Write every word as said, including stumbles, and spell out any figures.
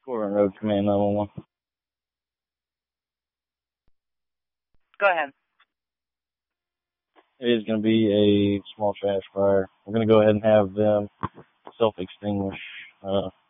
Corbin Road Command nine one one. Go ahead. It is going to be a small trash fire. We're going to go ahead and have them self-extinguish. Uh,